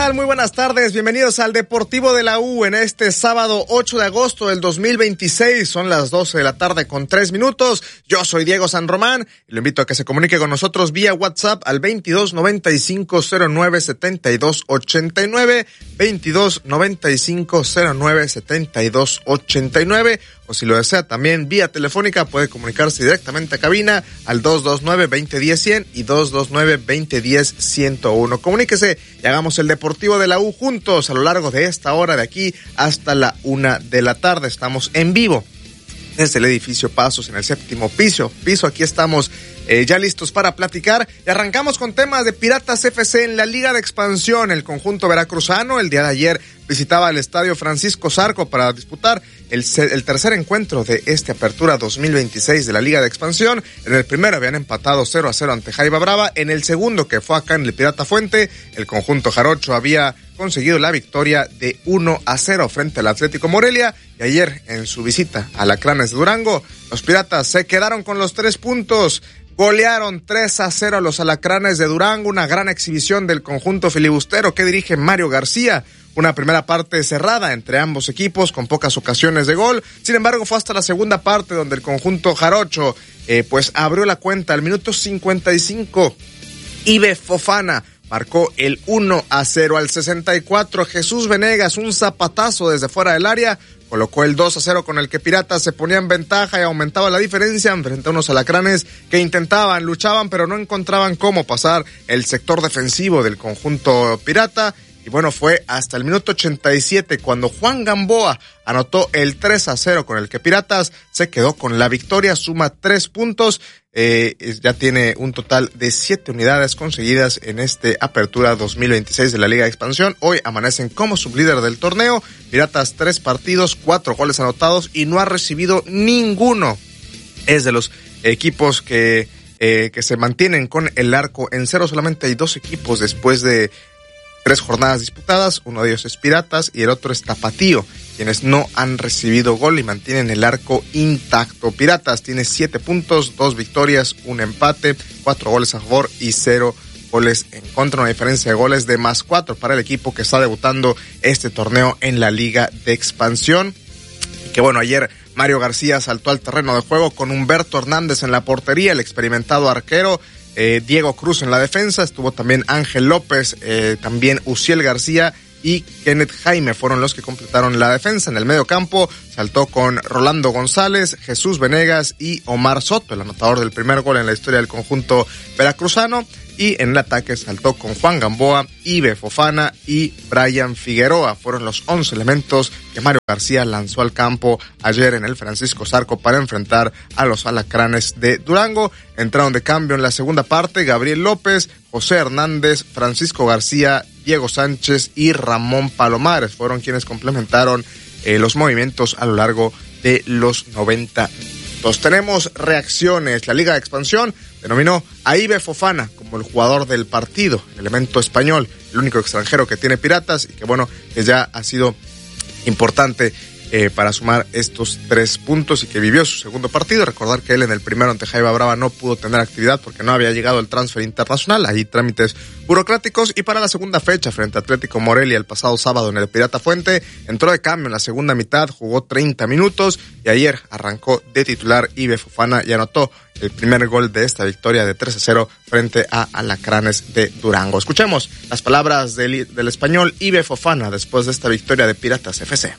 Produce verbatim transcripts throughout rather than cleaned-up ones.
tal? Muy buenas tardes, bienvenidos al Deportivo de la U en este sábado ocho de agosto del dos mil veintiséis, son las doce de la tarde con tres minutos, yo soy Diego San Román y lo invito a que se comunique con nosotros vía WhatsApp al veintidós noventa y cinco cero nueve setenta y dos ochenta y nueve, veintidós noventa y cinco cero nueve setenta y dos ochenta y nueve, o si lo desea también vía telefónica puede comunicarse directamente a cabina al dos dos nueve, veinte diez, cien y dos dos nueve, veinte diez, ciento uno. Comuníquese y hagamos el Deportivo de la U juntos a lo largo de esta hora de aquí hasta la una de la tarde. Estamos en vivo desde el edificio Pasos en el séptimo piso. Piso, aquí estamos eh, ya listos para platicar y arrancamos con temas de Piratas F C en la Liga de Expansión. El conjunto veracruzano el día de ayer visitaba el estadio Francisco Zarco para disputar el, el tercer encuentro de esta apertura dos mil veintiséis de la Liga de Expansión. En el primero habían empatado cero a cero ante Jaiba Brava. En el segundo, que fue acá en el Pirata Fuente, el conjunto jarocho había conseguido la victoria de uno a cero frente al Atlético Morelia. Y ayer, en su visita a Alacranes de Durango, los Piratas se quedaron con los tres puntos. Golearon tres a cero a los Alacranes de Durango, una gran exhibición del conjunto filibustero que dirige Mario García. Una primera parte cerrada entre ambos equipos con pocas ocasiones de gol. Sin embargo, fue hasta la segunda parte donde el conjunto jarocho eh, pues abrió la cuenta al minuto cincuenta y cinco. Ibe Fofana marcó el uno a cero. Al sesenta y cuatro, Jesús Venegas, un zapatazo desde fuera del área, colocó el dos a cero con el que Piratas se ponía en ventaja y aumentaba la diferencia frente a unos alacranes que intentaban, luchaban, pero no encontraban cómo pasar el sector defensivo del conjunto pirata. Y bueno, fue hasta el minuto ochenta y siete cuando Juan Gamboa anotó el tres a cero con el que Piratas se quedó con la victoria, suma tres puntos, eh, ya tiene un total de siete unidades conseguidas en este apertura dos mil veintiséis de la Liga de Expansión. Hoy amanecen como sublíder del torneo, Piratas tres partidos, cuatro goles anotados y no ha recibido ninguno. Es de los equipos que, eh, que se mantienen con el arco en cero, solamente hay dos equipos después de tres jornadas disputadas, uno de ellos es Piratas y el otro es Tapatío, quienes no han recibido gol y mantienen el arco intacto. Piratas tiene siete puntos, dos victorias, un empate, cuatro goles a favor y cero goles en contra, una diferencia de goles de más cuatro para el equipo que está debutando este torneo en la Liga de Expansión. Y que bueno, ayer Mario García saltó al terreno de juego con Humberto Hernández en la portería, el experimentado arquero, Eh, Diego Cruz en la defensa, estuvo también Ángel López, eh, también Uciel García y Kenneth Jaime fueron los que completaron la defensa. En el medio campo saltó con Rolando González, Jesús Venegas y Omar Soto, el anotador del primer gol en la historia del conjunto veracruzano. Y en el ataque saltó con Juan Gamboa, Ibe Fofana y Brian Figueroa. Fueron los once elementos que Mario García lanzó al campo ayer en el Francisco Zarco para enfrentar a los Alacranes de Durango. Entraron de cambio en la segunda parte Gabriel López, José Hernández, Francisco García, Diego Sánchez y Ramón Palomares. Fueron quienes complementaron eh, los movimientos a lo largo de los noventa minutos. Tenemos reacciones. La Liga de Expansión denominó a Ibe Fofana como el jugador del partido, el elemento español, el único extranjero que tiene Piratas y que bueno, que ya ha sido importante eh, para sumar estos tres puntos y que vivió su segundo partido. Recordar que él en el primero ante Jaiba Brava no pudo tener actividad porque no había llegado el transfer internacional, hay trámites burocráticos, y para la segunda fecha frente a Atlético Morelia el pasado sábado en el Pirata Fuente entró de cambio en la segunda mitad, jugó treinta minutos y ayer arrancó de titular Ibe Fofana y anotó el primer gol de esta victoria de tres a cero frente a Alacranes de Durango. Escuchemos las palabras del, del español Ibe Fofana después de esta victoria de Piratas F C.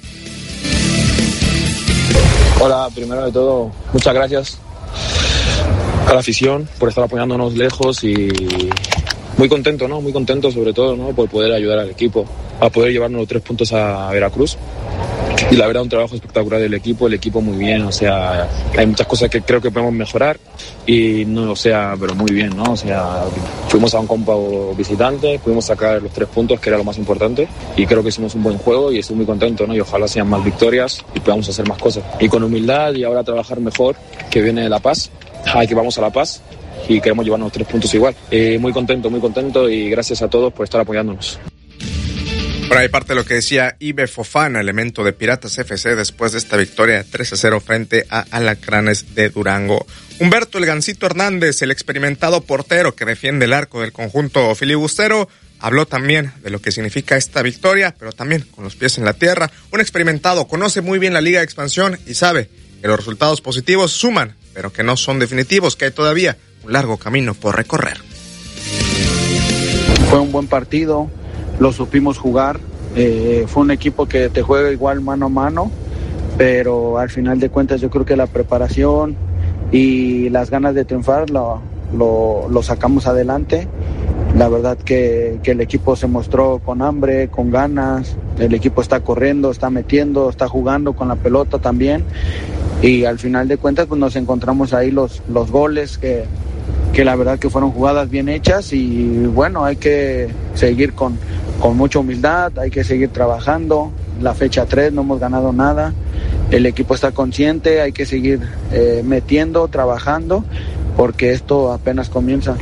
Hola, primero de todo, muchas gracias a la afición por estar apoyándonos lejos y muy contento, ¿no? Muy contento sobre todo, ¿no? Por poder ayudar al equipo a poder llevarnos los tres puntos a Veracruz. Y la verdad, un trabajo espectacular del equipo, el equipo muy bien, o sea, hay muchas cosas que creo que podemos mejorar y no, o sea, pero muy bien, ¿no? O sea, fuimos a un campo visitante, pudimos sacar los tres puntos, que era lo más importante, y creo que hicimos un buen juego y estoy muy contento, ¿no? Y ojalá sean más victorias y podamos hacer más cosas. Y con humildad y ahora trabajar mejor, que viene La Paz, ay, que vamos a La Paz y queremos llevarnos tres puntos igual. Eh, muy contento, muy contento y gracias a todos por estar apoyándonos. Por ahí parte de lo que decía Ibe Fofana, elemento de Piratas F C, después de esta victoria de tres a cero frente a Alacranes de Durango. Humberto El Gancito Hernández, el experimentado portero que defiende el arco del conjunto filibustero, habló también de lo que significa esta victoria, pero también con los pies en la tierra. Un experimentado, conoce muy bien la Liga de Expansión y sabe que los resultados positivos suman, pero que no son definitivos, que hay todavía un largo camino por recorrer. Fue un buen partido, lo supimos jugar, eh, fue un equipo que te juega igual mano a mano, pero al final de cuentas yo creo que la preparación y las ganas de triunfar lo, lo, lo sacamos adelante. La verdad que, que el equipo se mostró con hambre, con ganas, el equipo está corriendo, está metiendo, está jugando con la pelota también, y al final de cuentas pues nos encontramos ahí los, los goles que, que la verdad que fueron jugadas bien hechas, y bueno, hay que seguir con, con mucha humildad, hay que seguir trabajando. La fecha tres no hemos ganado nada, el equipo está consciente, hay que seguir eh, metiendo, trabajando, porque esto apenas comienza.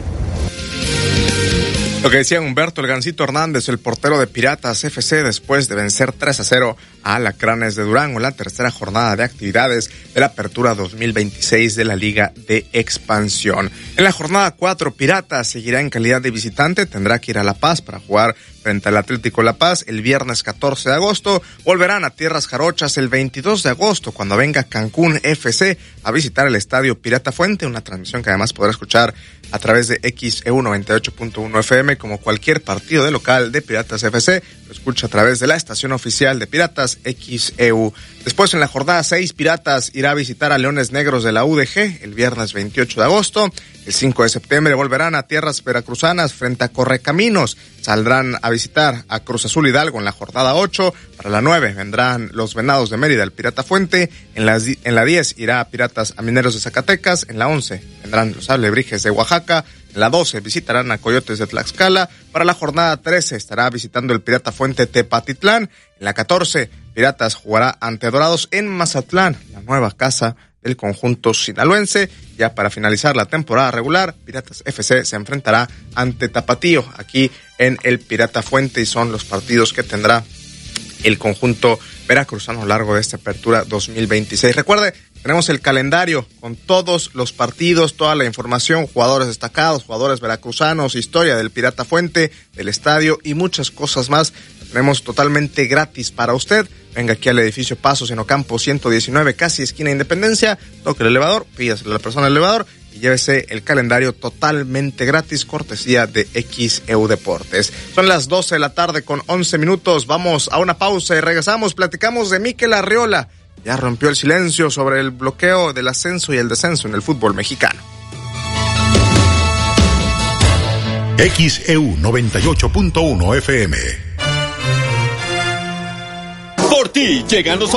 Lo que decía Humberto El Gancito Hernández, el portero de Piratas F C, después de vencer tres a cero a Alacranes de Durango en la tercera jornada de actividades de la Apertura dos mil veintiséis de la Liga de Expansión. En la jornada cuatro, Piratas seguirá en calidad de visitante, tendrá que ir a La Paz para jugar frente al Atlético La Paz el viernes catorce de agosto. Volverán a Tierras Jarochas el veintidós de agosto, cuando venga Cancún F C a visitar el Estadio Pirata Fuente, una transmisión que además podrá escuchar a través de X E U noventa y ocho punto uno F M, como cualquier partido de local de Piratas F C, lo escucha a través de la estación oficial de Piratas X E U. Después, en la jornada seis, Piratas irá a visitar a Leones Negros de la U D G el viernes veintiocho de agosto. El cinco de septiembre volverán a tierras veracruzanas frente a Correcaminos. Saldrán a visitar a Cruz Azul Hidalgo en la jornada ocho. Para la nueve vendrán los Venados de Mérida, el Pirata Fuente. En la, en la diez irá a Piratas a Mineros de Zacatecas. En la once vendrán los Alebrijes de Oaxaca. En la doce visitarán a Coyotes de Tlaxcala. Para la jornada trece estará visitando el Pirata Fuente Tepatitlán. En la catorce, Piratas jugará ante Dorados en Mazatlán, la nueva casa del conjunto sinaloense. Ya para finalizar la temporada regular, Piratas F C se enfrentará ante Tapatío aquí en el Pirata Fuente, y son los partidos que tendrá el conjunto veracruzano a lo largo de esta apertura dos mil veintiséis. Recuerde, tenemos el calendario con todos los partidos, toda la información, jugadores destacados, jugadores veracruzanos, historia del Pirata Fuente, del estadio y muchas cosas más. Lo tenemos totalmente gratis para usted. Venga aquí al edificio Pasos en Ocampo ciento diecinueve, casi esquina Independencia, toque el elevador, pídaselo a la persona del elevador y llévese el calendario totalmente gratis, cortesía de X E U Deportes. Son las doce de la tarde con once minutos, vamos a una pausa y regresamos, platicamos de Mikel Arriola. Ya rompió el silencio sobre el bloqueo del ascenso y el descenso en el fútbol mexicano. X E U noventa y ocho punto uno F M. Por ti llegan los